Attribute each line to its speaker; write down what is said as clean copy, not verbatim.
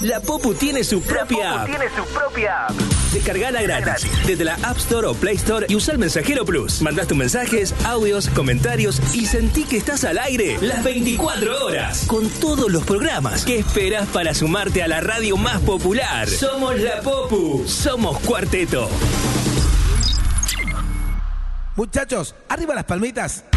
Speaker 1: La Popu tiene su propia app. Descargala gratis desde la App Store o Play Store y usa el Mensajero Plus. Mandás tus mensajes, audios, comentarios y sentí que estás al aire las 24 horas con todos los programas. ¿Qué esperas para sumarte a la radio más popular? Somos La Popu, somos Cuarteto.
Speaker 2: Muchachos, arriba las palmitas